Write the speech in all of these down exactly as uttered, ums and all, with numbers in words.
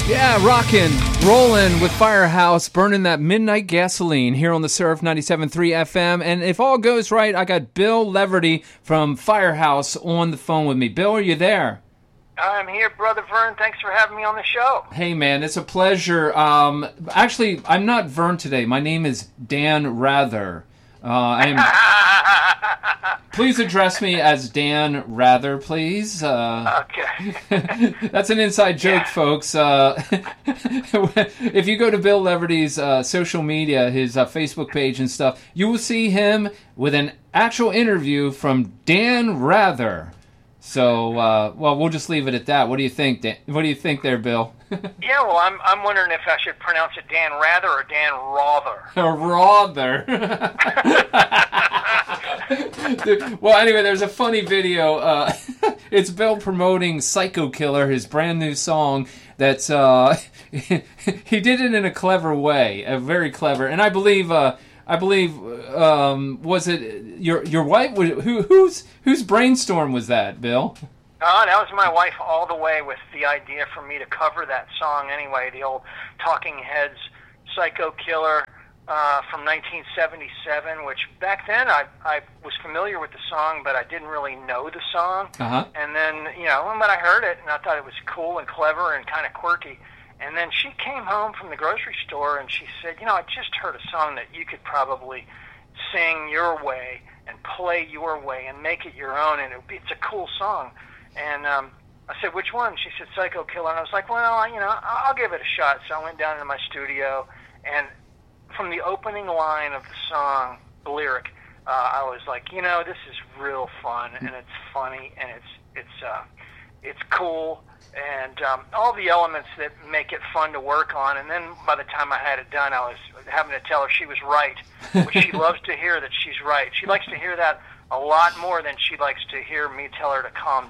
Yeah, rockin', rollin' with Firehouse, burning that midnight gasoline here on the Surf ninety-seven point three F M. And if all goes right, I got Bill Leverty from Firehouse on the phone with me. Bill, are you there? I'm here, Brother Vern. Thanks for having me on the show. Hey, man, it's a pleasure. Um, actually, I'm not Vern today. My name is Dan Rather. Uh, I am. Please address me as Dan Rather, please. Uh, okay. That's an inside joke, yeah. folks. Uh, if you go to Bill Leverty's uh, social media, his uh, Facebook page and stuff, you will see him with an actual interview from Dan Rather. So, uh, well, we'll just leave it at that. What do you think, Dan? What do you think there, Bill? Yeah, well, I'm I'm wondering if I should pronounce it Dan Rather or Dan Rother. Rother. Well, anyway, there's a funny video. Uh, it's Bill promoting Psycho Killer, his brand new song. That's uh, he did it in a clever way, a very clever, and I believe. Uh, I believe, um, was it your your wife? Who whose whose brainstorm was that, Bill? Uh, that was my wife all the way with the idea for me to cover that song anyway, the old Talking Heads Psycho Killer uh, from nineteen seventy-seven, which back then I I was familiar with the song, but I didn't really know the song. Uh-huh. And then, you know, but I heard it, and I thought it was cool and clever and kind of quirky. And then she came home from the grocery store and she said, you know, I just heard a song that you could probably sing your way and play your way and make it your own, and it, it's a cool song. And um, I said, which one? She said, Psycho Killer. And I was like, well, you know, I'll give it a shot. So I went down into my studio, and from the opening line of the song, the lyric, uh, I was like, you know, this is real fun, and it's funny, and it's it's uh, it's cool. And um, all the elements that make it fun to work on. And then by the time I had it done, I was having to tell her she was right, which she loves to hear that she's right. She likes to hear that a lot more than she likes to hear me tell her to calm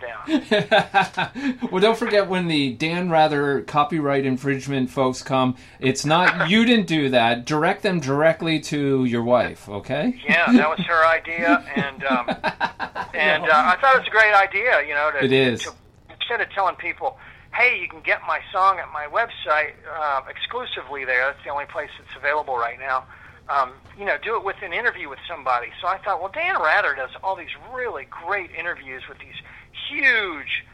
down. Well, don't forget when the Dan Rather copyright infringement folks come, it's not, you didn't do that. Direct them directly to your wife, okay? Yeah, that was her idea. And um, and uh, I thought it was a great idea, you know. To, it is. To, Instead of telling people, hey, you can get my song at my website uh, exclusively there, that's the only place it's available right now, um, you know, do it with an interview with somebody. So I thought, well, Dan Rather does all these really great interviews with these huge,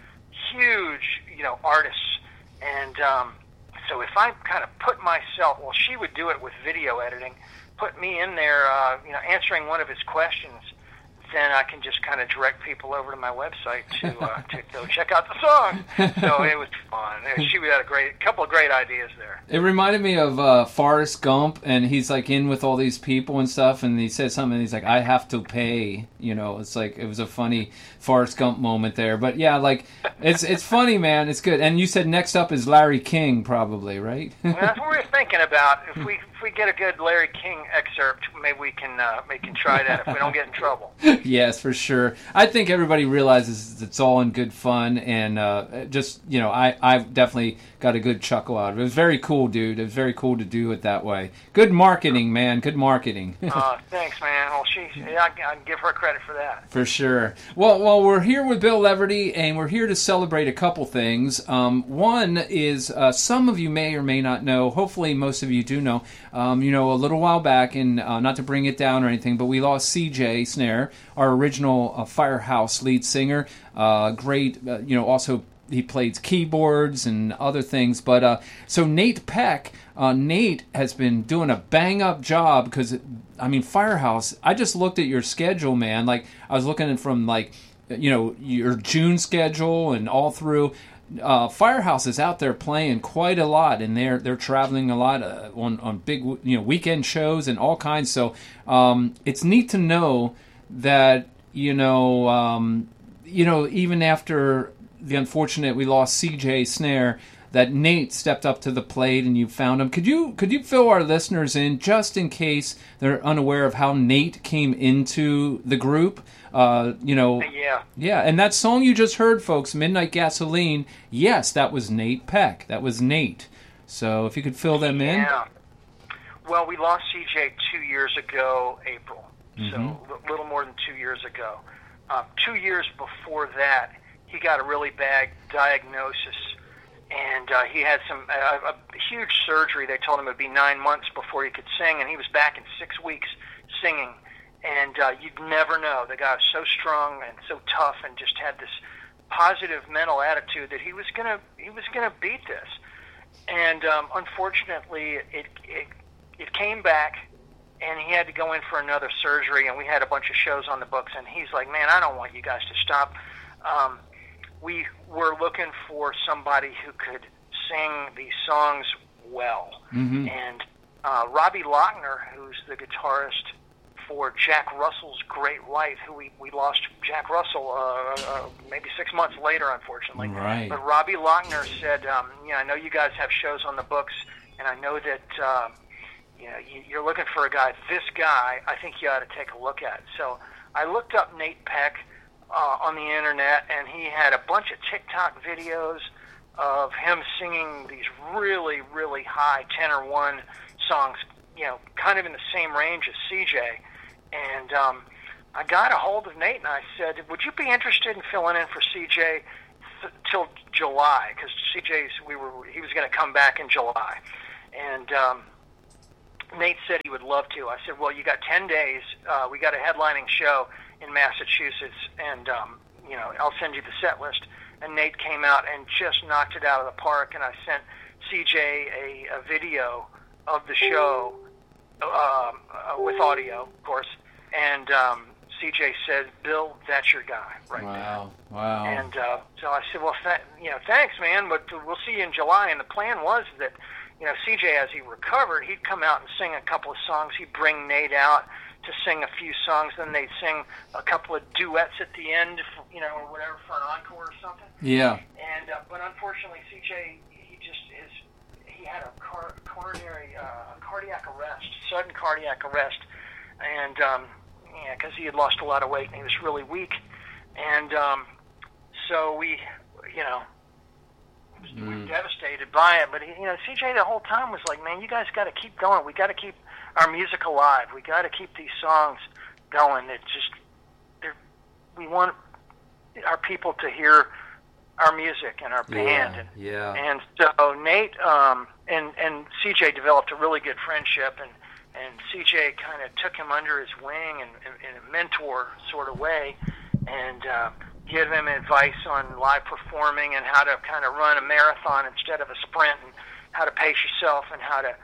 huge, you know, artists. And um, so if I kind of put myself, well, she would do it with video editing, put me in there, uh, you know, answering one of his questions, then I can just kind of direct people over to my website to uh, to go check out the song. So it was fun. She had a great couple of great ideas there. It reminded me of uh, Forrest Gump, and he's like in with all these people and stuff, and he says something. And he's like, "I have to pay." You know, it's like it was a funny Forrest Gump moment there. But yeah, like it's it's funny, man. It's good. And you said next up is Larry King, probably, right? Well, that's what we were thinking about. If we if we get a good Larry King excerpt, maybe we can uh, we can try that if we don't get in trouble. Yes, for sure. I think everybody realizes it's all in good fun, and uh, just, you know, I, I've definitely got a good chuckle out of it. It was very cool, dude. It was very cool to do it that way. Good marketing, man. Good marketing. uh, thanks, man. Well, she, I, I give her credit for that. For sure. Well, well, we're here with Bill Leverty, and we're here to celebrate a couple things. Um, one is uh, some of you may or may not know, hopefully most of you do know, um, you know, a little while back, and uh, not to bring it down or anything, but we lost C J Snare, our original uh, Firehouse lead singer. Uh, great, uh, you know, also he played keyboards and other things. But uh, so Nate Peck, uh, Nate has been doing a bang-up job because, I mean, Firehouse, I just looked at your schedule, man. Like, I was looking from, like, you know, your June schedule and all through. Uh, Firehouse is out there playing quite a lot, and they're they're traveling a lot uh, on on big, you know, weekend shows and all kinds. So um, it's neat to know that, you know, um, you know, even after the unfortunate we lost C J Snare, that Nate stepped up to the plate and you found him. Could you could you fill our listeners in just in case they're unaware of how Nate came into the group? Uh, you know, yeah, yeah, and that song you just heard, folks, "Midnight Gasoline." Yes, that was Nate Peck. That was Nate. So if you could fill them in. Yeah. Well, we lost C J two years ago, April. Mm-hmm. So a little more than two years ago. Um, two years before that, he got a really bad diagnosis and uh, he had some uh, a huge surgery. They told him it would be nine months before he could sing, and he was back in six weeks singing. And uh, you'd never know. The guy was so strong and so tough, and just had this positive mental attitude that he was gonna he was gonna beat this. And um, unfortunately, it, it it came back, and he had to go in for another surgery. And we had a bunch of shows on the books, and he's like, "Man, I don't want you guys to stop." Um, we were looking for somebody who could sing these songs well, mm-hmm. and uh, Robbie Lochner, who's the guitarist for Jack Russell's Great White, who we, we lost Jack Russell uh, uh, maybe six months later, unfortunately. Right. But Robbie Lochner said, um, you know, I know you guys have shows on the books, and I know that uh, you know, you, you're looking for a guy. This guy, I think you ought to take a look at. So I looked up Nate Peck uh, on the internet, and he had a bunch of TikTok videos of him singing these really, really high tenor one songs, you know, kind of in the same range as C J. And um, I got a hold of Nate, and I said, would you be interested in filling in for C J th- till July? Because C J's, we were, he was going to come back in July. And um, Nate said he would love to. I said, well, you got ten days. Uh, we got a headlining show in Massachusetts, and, um, you know, I'll send you the set list. And Nate came out and just knocked it out of the park, and I sent C J a, a video of the show uh, uh, with audio, of course, and um, C J said, "Bill, that's your guy, right wow. there." Wow! And uh, so I said, "Well, th- you know, thanks, man, but we'll see you in July." And the plan was that, you know, C J, as he recovered, he'd come out and sing a couple of songs. He'd bring Nate out to sing a few songs, then they'd sing a couple of duets at the end, you know, or whatever, for an encore or something. Yeah. And uh, but unfortunately, C J, he just is. He had a car- coronary, uh, cardiac arrest, sudden cardiac arrest, and um, yeah, because he had lost a lot of weight and he was really weak, and um, so we, you know, we were mm. devastated by it. But he, you know, C J the whole time was like, "Man, you guys got to keep going. We got to keep our music alive. We got to keep these songs going. It just, they're, we want our people to hear our music and our band." Yeah, and, yeah. and so Nate um, and and C J developed a really good friendship, and and C J kind of took him under his wing in, in, in a mentor sort of way, and uh, give him advice on live performing and how to kind of run a marathon instead of a sprint, and how to pace yourself, and how to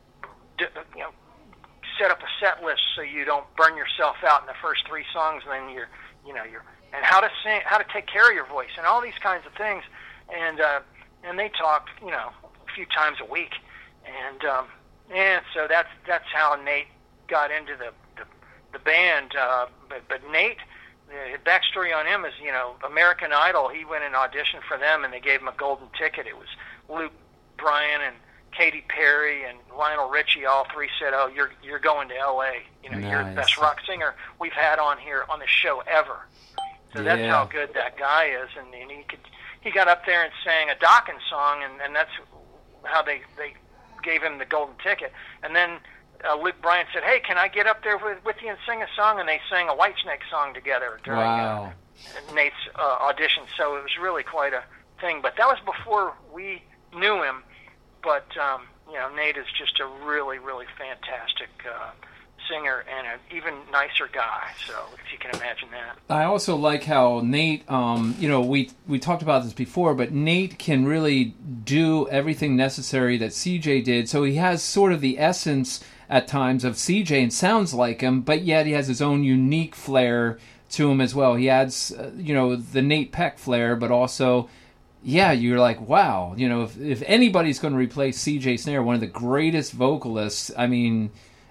do, you know, set up a set list so you don't burn yourself out in the first three songs, and then you're, you know, you're, and how to sing, how to take care of your voice, and all these kinds of things. And uh, and they talked, you know, a few times a week, and um, and so that's that's how Nate got into the the, the band. Uh, but but Nate, the backstory on him is, you know, American Idol. He went and auditioned for them, and they gave him a golden ticket. It was Luke Bryan and Katy Perry and Lionel Richie. All three said, "Oh, you're you're going to L A. You know, Nice. You're the best rock singer we've had on here on the show ever." So Yeah. that's how good that guy is, and, and he could he got up there and sang a Dawkins song, and, and that's how they they gave him the golden ticket. And then uh, Luke Bryan said, "Hey, can I get up there with, with you and sing a song?" And they sang a Whitesnake song together during Wow. uh, Nate's uh, audition. So it was really quite a thing. But that was before we knew him. But um, you know, Nate is just a really, really fantastic uh, singer and an even nicer guy. So if you can imagine that. I also like how Nate, um, you know, we we talked about this before, but Nate can really do everything necessary that C J did. So he has sort of the essence at times of C J and sounds like him, but yet he has his own unique flair to him as well. He adds, uh, you know, the Nate Peck flair, but also, yeah, you're like, wow, you know, if, if anybody's going to replace C J Snare, one of the greatest vocalists, I mean,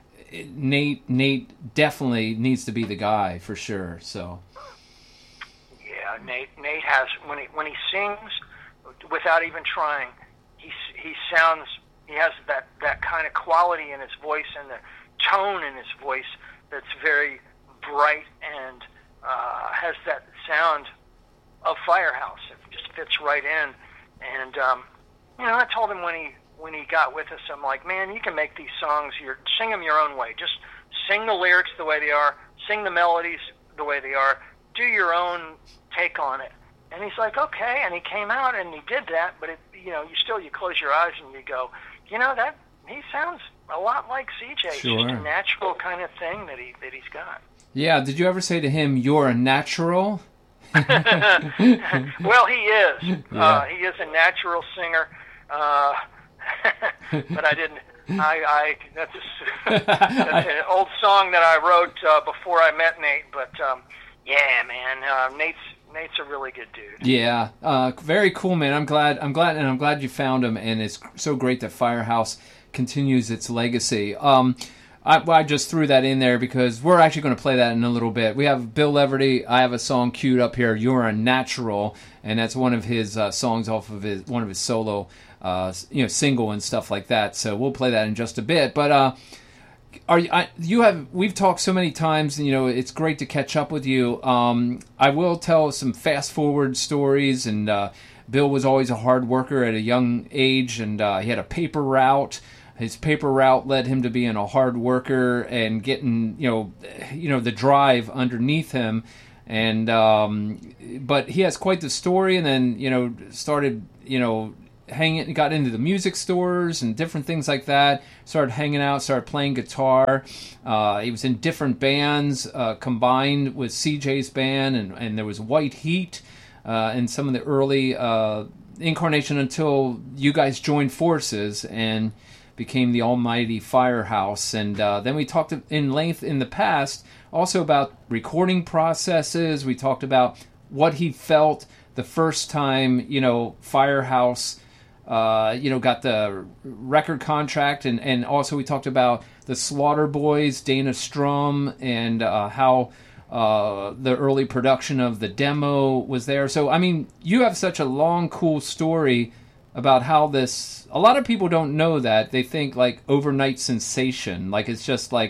Nate Nate definitely needs to be the guy for sure. So yeah, Nate Nate has when he when he sings without even trying, he he sounds he has that that kind of quality in his voice and the tone in his voice that's very bright and uh, has that sound of Firehouse. It just fits right in. And um, you know, I told him when he when he got with us, I'm like, man, you can make these songs, you're, sing them your own way. Just sing the lyrics the way they are, sing the melodies the way they are, do your own take on it, And he's like, okay. And he came out and he did that, but it, you know, you still, you close your eyes and you go, you know, that he sounds a lot like C J. Sure. It's just a natural kind of thing that he that he's got. Yeah. Did you ever say to him, "You're a natural"? Well, he is. Yeah. Uh, he is a natural singer. Uh, but I didn't. I, I that's, a, that's an old song that I wrote uh, before I met Nate. But um, yeah, man, uh, Nate's Nate's a really good dude. Yeah, uh, very cool, man. I'm glad. I'm glad, and I'm glad you found him. And it's so great that Firehouse continues its legacy. Um, I, I just threw that in there because we're actually going to play that in a little bit. We have Bill Leverty. I have a song queued up here, "You're a Natural," and that's one of his uh, songs off of his one of his solo, uh, you know, single and stuff like that. So we'll play that in just a bit. But uh, are you? I, you have? We've talked so many times. You know, it's great to catch up with you. Um, I will tell some fast forward stories, and uh, Bill was always a hard worker at a young age, and uh, he had a paper route. His paper route led him to being a hard worker and getting, you know, you know the drive underneath him. And um, but he has quite the story. And then you know started you know hanging, got into the music stores and different things like that. Started hanging out, started playing guitar. Uh, he was in different bands uh, combined with C J's band, and and there was White Heat uh, and some of the early uh, incarnation until you guys joined forces and became the almighty Firehouse. And uh, then we talked in length in the past also about recording processes. We talked about what he felt the first time, you know, Firehouse, uh, you know, got the record contract. And, and also we talked about the Slaughter Boys, Dana Strum, and uh, how uh, the early production of the demo was there. So, I mean, you have such a long, cool story about how this, a lot of people don't know that. They think like overnight sensation, like it's just like,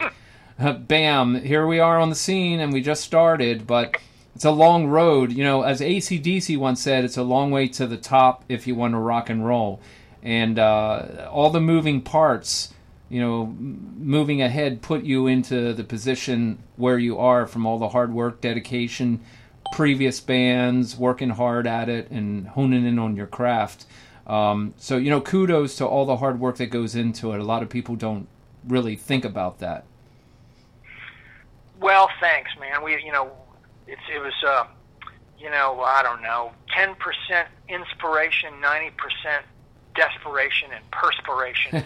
bam, here we are on the scene and we just started, but it's a long road. You know, as A C D C once said, it's a long way to the top if you want to rock and roll. And uh, all the moving parts, you know, moving ahead put you into the position where you are from all the hard work, dedication, previous bands, working hard at it and honing in on your craft. Um, so, you know, kudos to all the hard work that goes into it. A lot of people don't really think about that. Well, thanks, man. We, you know, it's, it was, uh, you know, I don't know, ten percent inspiration, ninety percent desperation and perspiration.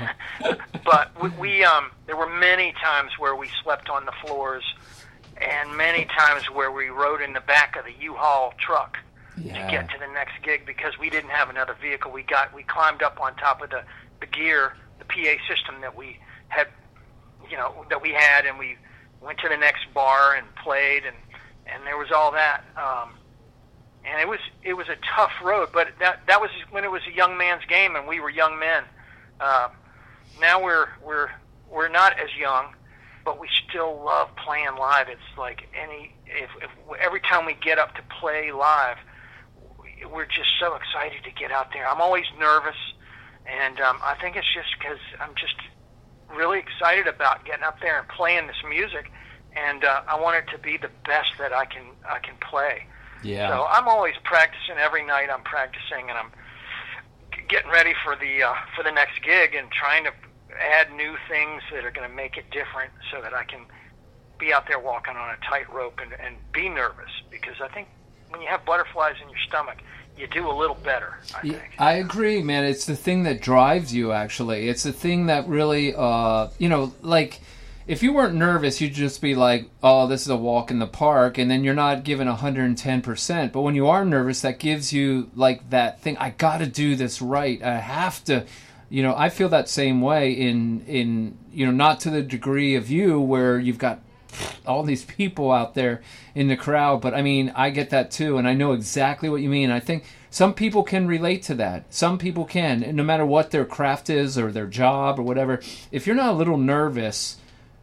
But we, we, um, there were many times where we slept on the floors and many times where we rode in the back of the U-Haul truck. Yeah. To get to the next gig because we didn't have another vehicle. We got we climbed up on top of the, the gear, the P A system that we had, you know, that we had, and we went to the next bar and played, and, and there was all that. Um, and it was it was a tough road, but that that was when it was a young man's game, and we were young men. Uh, now we're we're we're not as young, but we still love playing live. It's like any if, if every time we get up to play live, we're just so excited to get out there. I'm always nervous, and um, I think it's just because I'm just really excited about getting up there and playing this music, and uh, I want it to be the best that I can I can play. Yeah. So I'm always practicing every night. I'm practicing, and I'm getting ready for the uh, for the next gig, and trying to add new things that are going to make it different, so that I can be out there walking on a tightrope and, and be nervous, because I think when you have butterflies in your stomach, you do a little better, I think. Yeah, I agree, man. It's the thing that drives you, actually. It's the thing that really, uh, you know, like, if you weren't nervous, you'd just be like, oh, this is a walk in the park, and then you're not giving one hundred ten percent. But when you are nervous, that gives you, like, that thing, I got to do this right. I have to, you know, I feel that same way in, in, you know, not to the degree of you where you've got all these people out there in the crowd, but I mean, I get that too, and I know exactly what you mean. I think some people can relate to that. Some people can, and no matter what their craft is or their job or whatever, if you're not a little nervous,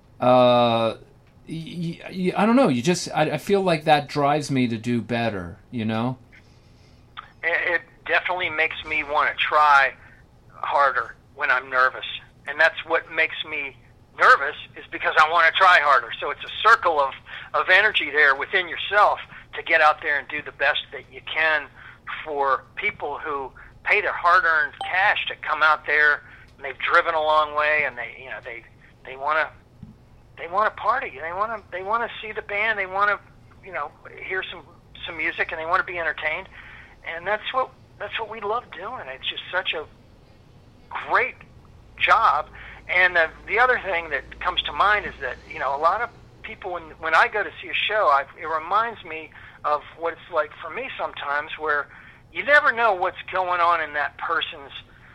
uh, y- y- I don't know, you just, I, I feel like that drives me to do better, you know? It, it definitely makes me want to try harder when I'm nervous, and that's what makes me nervous, is because I want to try harder. So it's a circle of, of energy there within yourself to get out there and do the best that you can for people who pay their hard-earned cash to come out there, and they've driven a long way, and they, you know, they they want to they want to party, they want to they want to see the band, they want to, you know, hear some some music, and they want to be entertained, and that's what that's what we love doing. It's just such a great job. And the, the other thing that comes to mind is that, you know, a lot of people, when when I go to see a show, I, it reminds me of what it's like for me sometimes, where you never know what's going on in that person's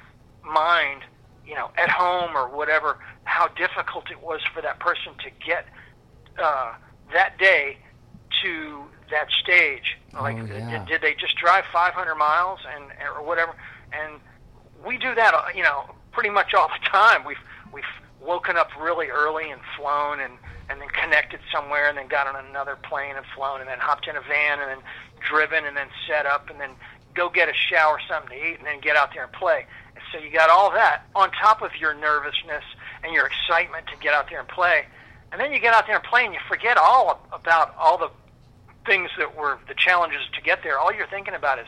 mind, you know, at home or whatever, how difficult it was for that person to get uh, that day to that stage. Oh, like, yeah. did, did they just drive five hundred miles and or whatever? And we do that, you know, pretty much all the time. We've we've woken up really early and flown, and, and then connected somewhere, and then got on another plane and flown, and then hopped in a van, and then driven, and then set up, and then go get a shower, something to eat, and then get out there and play. And so you got all that on top of your nervousness and your excitement to get out there and play. And then you get out there and play, and you forget all about all the things that were the challenges to get there. All you're thinking about is,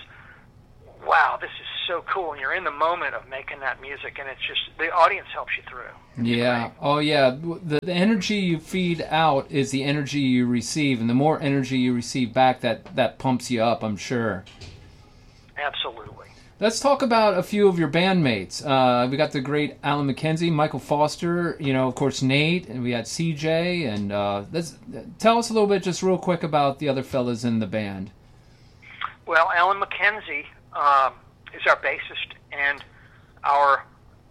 wow, this is so cool. And you're in the moment of making that music, and it's just, the audience helps you through. It's yeah. great. Oh, yeah. The, the energy you feed out is the energy you receive, and the more energy you receive back, that, that pumps you up, I'm sure. Absolutely. Let's talk about a few of your bandmates. Uh, we got the great Alan McKenzie, Michael Foster, you know, of course, Nate, and we had C J. And uh, let's tell us a little bit, just real quick, about the other fellas in the band. Well, Alan McKenzie um, is our bassist and our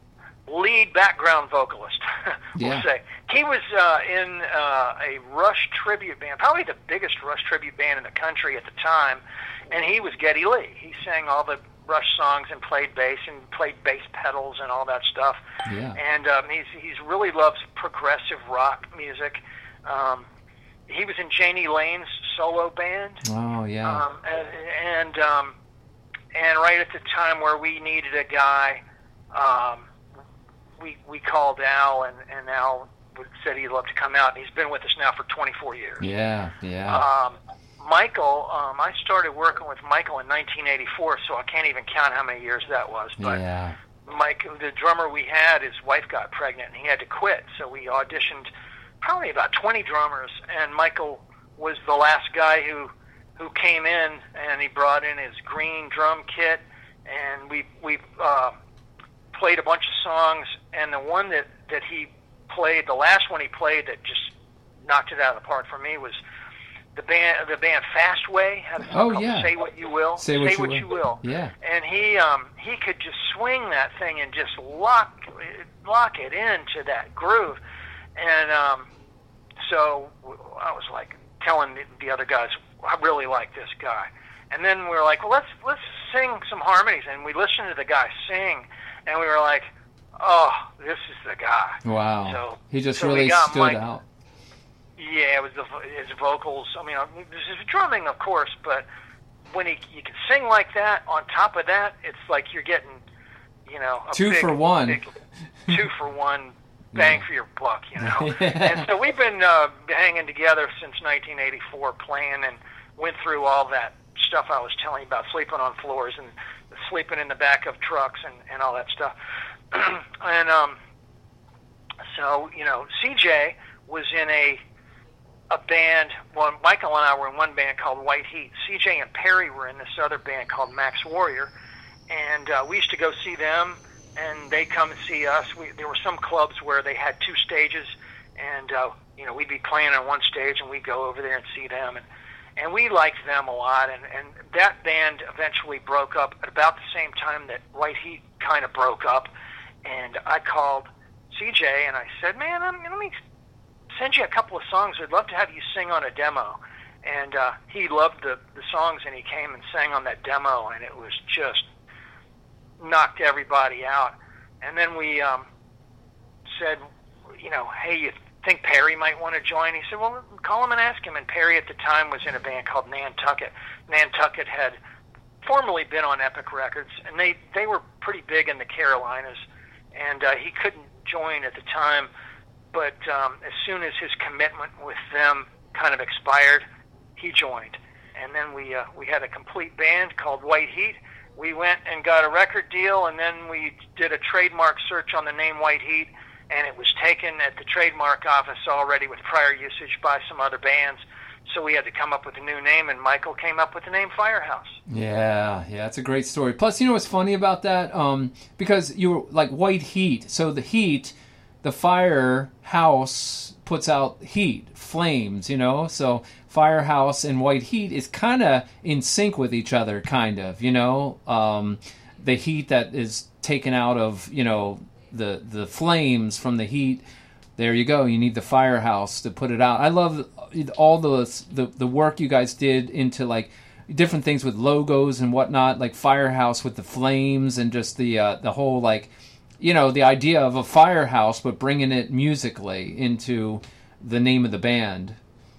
lead background vocalist, we'll Yeah. say. He was uh, in uh, a Rush tribute band, probably the biggest Rush tribute band in the country at the time, and he was Geddy Lee. He sang all the Rush songs and played bass and played bass pedals and all that stuff. Yeah. And um, he's he's really loves progressive rock music. Um, he was in Janie Lane's solo band. Oh, yeah. Um, and and, um, and right at the time where we needed a guy, um, we we called Al, and, and Al said he'd love to come out. And he's been with us now for twenty-four years. Yeah, yeah. Um, Michael, um, I started working with Michael in nineteen eighty-four, so I can't even count how many years that was. But yeah. Mike, the drummer we had, his wife got pregnant, and he had to quit. So we auditioned probably about twenty drummers, and Michael was the last guy who who came in, and he brought in his green drum kit, and we we uh, played a bunch of songs. And the one that that he played, the last one he played that just knocked it out of the park for me was the band the band Fastway had a song Oh, called yeah. Say What You Will. Say What, you, You will. Will. Yeah. And he um, he could just swing that thing and just lock lock it into that groove. And um, so I was like telling the, the other guys, I really like this guy. And then we were like, well, let's let's sing some harmonies. And we listened to the guy sing, and we were like, oh, this is the guy. Wow. So he just so we really got stood Mike- out. Yeah, it was the, his vocals. I mean, this is drumming, of course, but when he you can sing like that, on top of that, it's like you're getting, you know, a Two big, for one. big two for one bang Yeah. for your buck, you know. And so we've been uh, hanging together since nineteen eighty-four, playing, and went through all that stuff I was telling you about, sleeping on floors and sleeping in the back of trucks and, and all that stuff. and um, so, you know, C J was in a a band, well, Michael and I were in one band called White Heat. C J and Perry were in this other band called Max Warrior, and uh, we used to go see them, and they come and see us. We, there were some clubs where they had two stages, and uh, you know, we'd be playing on one stage, and we'd go over there and see them, and and we liked them a lot. And, and that band eventually broke up at about the same time that White Heat kind of broke up, and I called C J and I said, man, I'm, let me send you a couple of songs. I'd love to have you sing on a demo. And uh, he loved the, the songs, and he came and sang on that demo, and it was just knocked everybody out. And then we um, said, you know, hey, you think Perry might want to join? He said, well, call him and ask him. And Perry at the time was in a band called Nantucket. Nantucket had formerly been on Epic Records, and they, they were pretty big in the Carolinas, and uh, he couldn't join at the time. But um, as soon as his commitment with them kind of expired, he joined. and then we uh, we had a complete band called White Heat. We went and got a record deal, and then we did a trademark search on the name White Heat, and it was taken at the trademark office already with prior usage by some other bands. So we had to come up with a new name, and Michael came up with the name Firehouse. Yeah, yeah, it's a great story. Plus, you know what's funny about that? Um, because you were like White Heat. So the heat, the firehouse puts out heat, flames, you know? So Firehouse and White Heat is kind of in sync with each other, kind of, you know? Um, the heat that is taken out of, you know, the the flames from the heat. There you go. You need the firehouse to put it out. I love all the the, the work you guys did into like different things with logos and whatnot, like Firehouse with the flames and just the uh, the whole like, you know, the idea of a firehouse, but bringing it musically into the name of the band.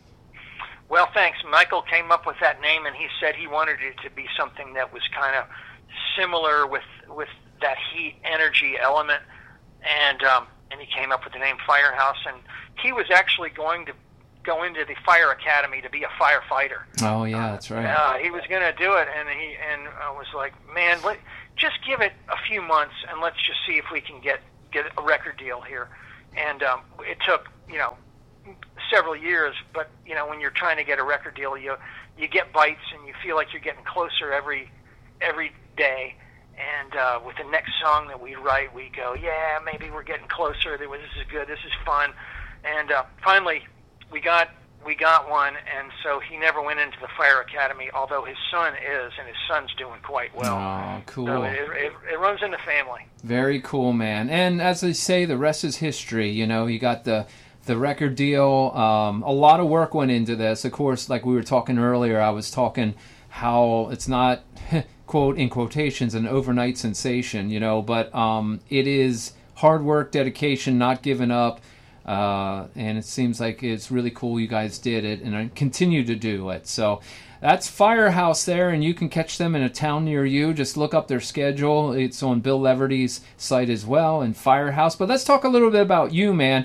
Well, thanks. Michael came up with that name, and he said he wanted it to be something that was kind of similar with with that heat energy element, and um, and he came up with the name Firehouse. And he was actually going to go into the fire academy to be a firefighter. Oh yeah, that's right. Uh, he was going to do it, and he and I was like, man, let, just give it a few months, and let's just see if we can get get a record deal here. And um, it took, you know, several years, but you know, when you're trying to get a record deal, you you get bites, and you feel like you're getting closer every every day. And uh, with the next song that we write, we go, yeah, maybe we're getting closer. This is good. This is fun. And uh, finally, we got we got one. And so he never went into the fire academy, although his son is, and his son's doing quite well. Oh, cool. So it, it, it runs in the family. Very cool, man. And as they say, the rest is history. You know, you got the the record deal. Um, a lot of work went into this. Of course, like we were talking earlier, I was talking how it's not, quote, in quotations, an overnight sensation, you know, but um, it is hard work, dedication, not giving up, uh, and it seems like it's really cool you guys did it, and I continue to do it. So that's Firehouse there, and you can catch them in a town near you. Just look up their schedule. It's on Bill Leverty's site as well, and Firehouse. But let's talk a little bit about you, man.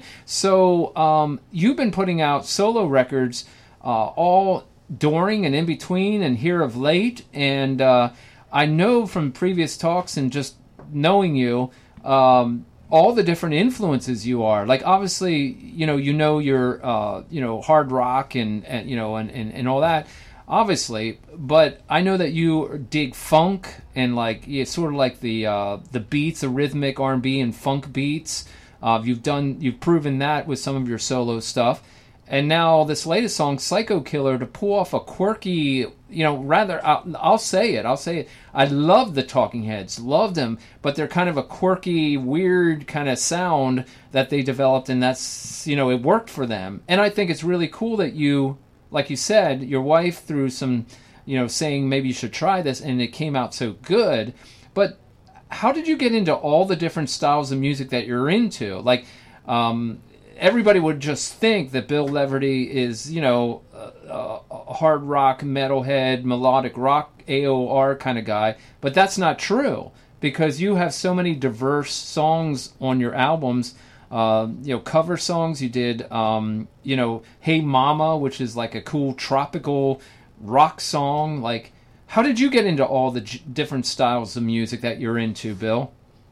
So um, you've been putting out solo records uh, all during and in between and here of late, and uh, I know from previous talks and just knowing you, um, all the different influences you are. Like, obviously, you know, you know your, uh, you know, hard rock and, and you know, and, and, and all that, obviously, but I know that you dig funk and, like, it's sort of like the uh, the beats, the rhythmic R and B and funk beats. Uh, you've done, you've proven that with some of your solo stuff. And now this latest song, Psycho Killer, to pull off a quirky, you know, rather, I'll, I'll say it, I'll say it. I love the Talking Heads, loved them, but they're kind of a quirky, weird kind of sound that they developed, and that's, you know, it worked for them. And I think it's really cool that you, like you said, your wife threw some, you know, saying maybe you should try this, and it came out so good. But how did you get into all the different styles of music that you're into? Like, um... everybody would just think that Bill Leverty is, you know, a, a hard rock, metalhead, melodic rock, A O R kind of guy. But that's not true, because you have so many diverse songs on your albums. Uh, you know, cover songs. You did, um, you know, Hey Mama, which is like a cool tropical rock song. Like, how did you get into all the j- different styles of music that you're into, Bill?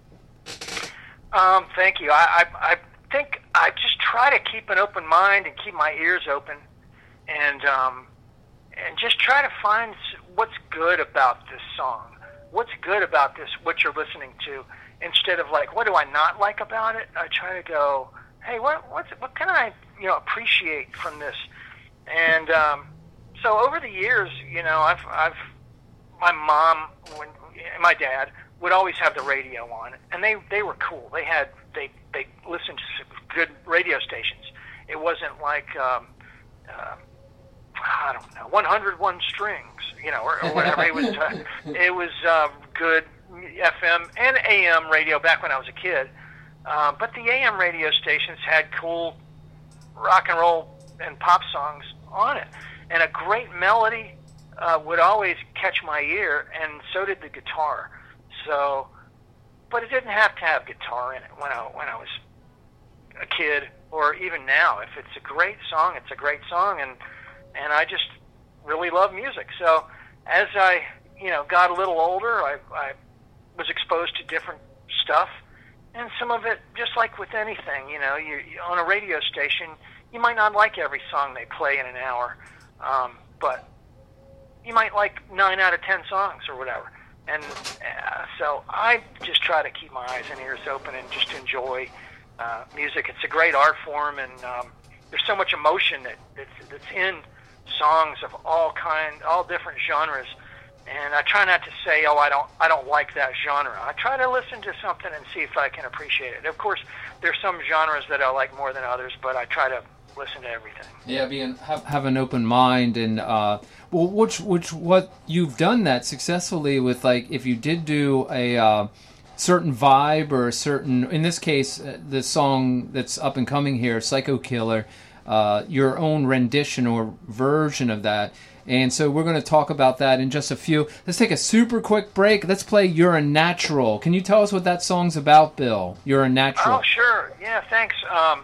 Um, thank you. I, I, I think I just try to keep an open mind and keep my ears open, and um, and just try to find what's good about this song, what's good about this, what you're listening to, instead of like, what do I not like about it? I try to go, hey, what what's what can I you know appreciate from this? And um, so over the years, you know, I've I've my mom when, and my dad would always have the radio on, and they they were cool. They had they they listened to good radio stations. It wasn't like um, uh, I don't know, one hundred one strings, you know, or, or whatever. It was uh, it was uh, good F M and A M radio back when I was a kid. Uh, but the A M radio stations had cool rock and roll and pop songs on it, and a great melody uh, would always catch my ear, and so did the guitar. So, but it didn't have to have guitar in it when I when I was a kid, or even now. If it's a great song, it's a great song, and and I just really love music. So as I, you know, got a little older, I, I was exposed to different stuff, and some of it, just like with anything, you know, you, you on a radio station, you might not like every song they play in an hour, um, but you might like nine out of ten songs or whatever. And uh, so I just try to keep my eyes and ears open and just enjoy uh, music. It's a great art form, and um, there's so much emotion that, that's, that's in songs of all kind, all different genres. And I try not to say, oh, I don't, I don't like that genre. I try to listen to something and see if I can appreciate it. Of course, there's some genres that I like more than others, but I try to listen to everything. Yeah, being have, have an open mind, and uh, well, which which what you've done that successfully with, like, if you did do a uh, certain vibe or a certain, in this case, uh, the song that's up and coming here, Psycho Killer, uh, your own rendition or version of that. And so we're going to talk about that in just a few. Let's take a super quick break. Let's play You're a Natural. Can you tell us what that song's about, Bill? You're a Natural. Oh, sure. Yeah, thanks. Um,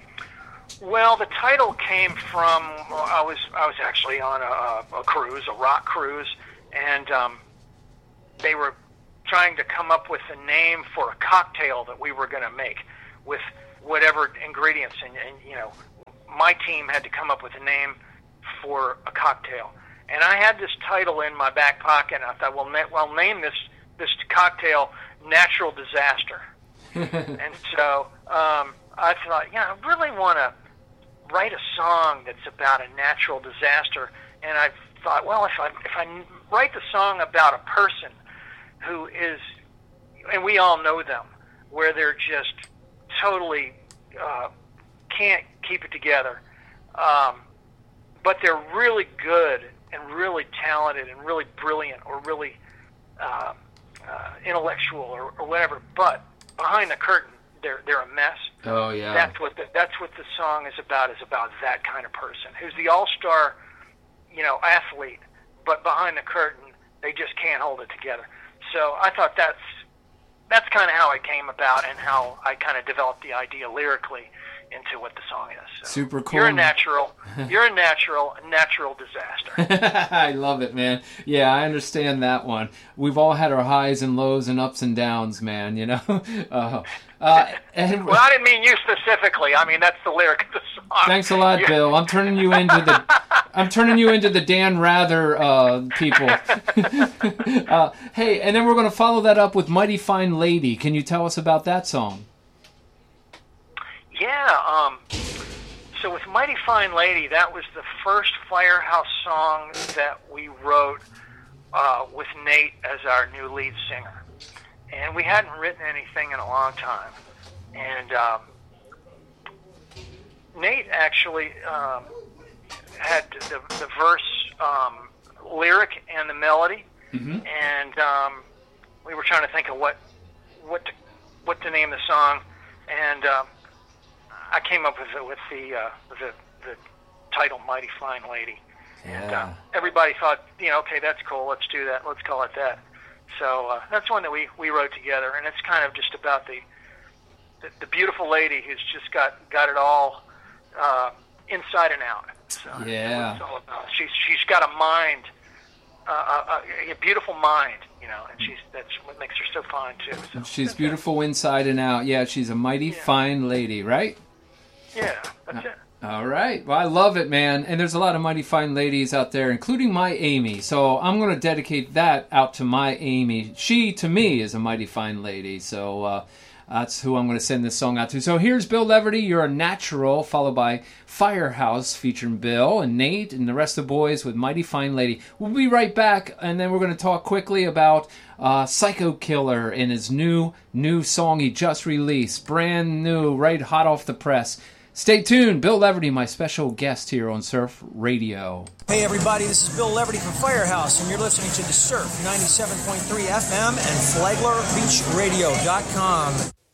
well, the title came from, well, I was I was actually on a, a cruise, a rock cruise, and um, they were trying to come up with a name for a cocktail that we were going to make with whatever ingredients. And, and, you know, my team had to come up with a name for a cocktail, and I had this title in my back pocket, and I thought, well, na- well name this this cocktail Natural Disaster. And so um, I thought, yeah, I really want to write a song that's about a natural disaster. And I thought, well, if I if I write the song about a person who is, and we all know them, where they're just totally uh, can't keep it together, um, but they're really good and really talented and really brilliant or really uh, uh, intellectual or, or whatever, but behind the curtain, they're they're a mess. Oh yeah. That's what the, that's what the song is about. Is about that kind of person who's the all-star, you know, athlete, but behind the curtain, they just can't hold it together. So I thought that's that's kind of how it came about and how I kind of developed the idea lyrically into what the song is. So, super cool. You're a natural. You're a natural. A natural disaster. I love it, man. Yeah, I understand that one. We've all had our highs and lows and ups and downs, man. You know. uh, uh, and, well, I didn't mean you specifically. I mean that's the lyric of the song. Thanks a lot, Bill. I'm turning you into the. I'm turning you into the Dan Rather uh, people. uh, hey, and then we're going to follow that up with Mighty Fine Lady. Can you tell us about that song? Yeah, um, so with Mighty Fine Lady, that was the first Firehouse song that we wrote uh, with Nate as our new lead singer. And we hadn't written anything in a long time. And um, Nate actually um, had the, the verse um, lyric and the melody. Mm-hmm. And um, we were trying to think of what, what, to, what to name the song. And Um, I came up with it with the uh, with the, the title "Mighty Fine Lady," yeah. and uh, everybody thought, you know, okay, that's cool. Let's do that. Let's call it that. So uh, that's one that we, we wrote together, and it's kind of just about the the, the beautiful lady who's just got got it all uh, inside and out. So yeah, that's what it's all about. She's she's got a mind, uh, a, a beautiful mind. You know, and she's that's what makes her so fine too. So, she's beautiful inside and out. Yeah, she's a mighty yeah. fine lady, right? Yeah, that's it. All right. Well, I love it, man. And there's a lot of mighty fine ladies out there, including my Amy. So I'm going to dedicate that out to my Amy. She, to me, is a mighty fine lady. So uh, that's who I'm going to send this song out to. So here's Bill Leverty, You're a Natural, followed by Firehouse featuring Bill and Nate and the rest of the boys with Mighty Fine Lady. We'll be right back, and then we're going to talk quickly about uh, Psycho Killer and his new, new song he just released. Brand new, right hot off the press. Stay tuned. Bill Leverty, my special guest here on Surf Radio. Hey everybody, this is Bill Leverty from Firehouse, and you're listening to The Surf, ninety-seven point three F M and Flagler Beach Radio dot com.